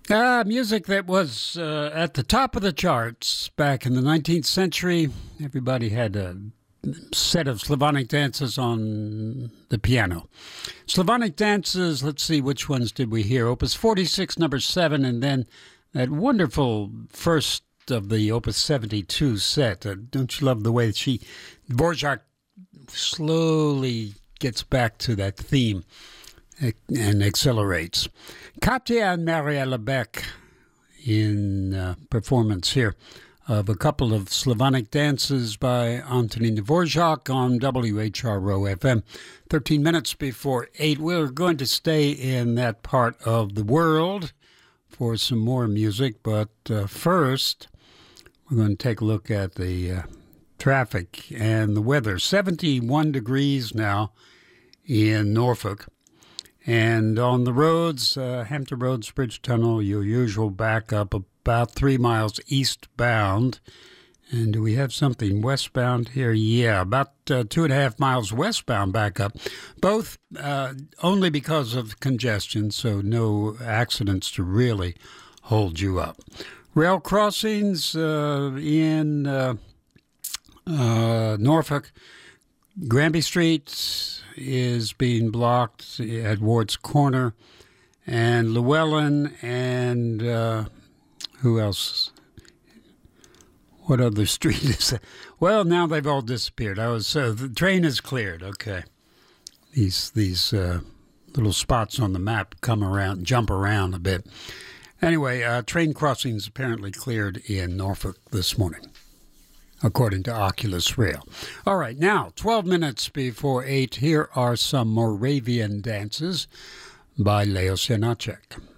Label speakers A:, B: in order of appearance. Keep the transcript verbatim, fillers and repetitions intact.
A: Uh, music that was uh, at the top of the charts back in the nineteenth century. Everybody had a set of Slavonic dances on the piano. Slavonic dances, let's see, which ones did we hear? Opus forty-six, number seven, and then that wonderful first of the Opus seventy-two set. Uh, don't you love the way that she, Dvorak, slowly gets back to that theme and accelerates. Katya and Mariella Beck in uh, performance here of a couple of Slavonic dances by Antonin Dvorak on W H R O F M. thirteen minutes before eight. We're going to stay in that part of the world for some more music, but uh, first we're going to take a look at the uh, traffic and the weather. seventy-one degrees now in Norfolk. And on the roads, uh, Hampton Roads Bridge Tunnel, your usual backup about three miles eastbound. And do we have something westbound here? Yeah, about uh, two and a half miles westbound backup. Both uh, only because of congestion, so no accidents to really hold you up. Rail crossings uh, in uh, uh, Norfolk. Granby Street is being blocked at Ward's Corner, and Llewellyn and uh, who else? What other street is that? Well, now they've all disappeared. I was so the train is cleared. Okay, these these uh, little spots on the map come around, jump around a bit. Anyway, uh, train crossings apparently cleared in Norfolk this morning, according to Oculus Rail. All right, now, twelve minutes before eight, here are some Moravian dances by Leos Janáček.